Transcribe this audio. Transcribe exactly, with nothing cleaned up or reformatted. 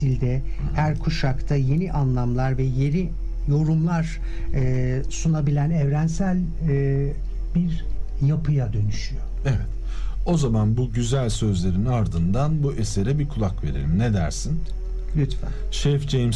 dilde, her kuşakta yeni anlamlar ve yeni yorumlar e, sunabilen evrensel e, bir yapıya dönüşüyor. Evet. O zaman bu güzel sözlerin ardından bu esere bir kulak verelim. Ne dersin? Lütfen. Chef James